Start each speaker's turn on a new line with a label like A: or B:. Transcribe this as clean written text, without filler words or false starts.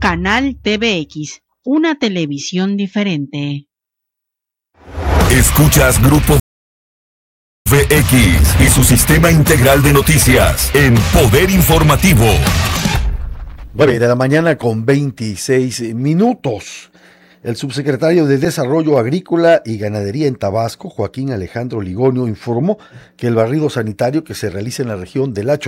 A: Canal TVX, una televisión diferente.
B: Escuchas Grupo VX y su sistema integral de noticias en Poder Informativo.
C: 9 con 26 minutos. El subsecretario de Desarrollo Agrícola y Ganadería en Tabasco, Joaquín Alejandro Ligonio, informó que el barrido sanitario que se realiza en la región de La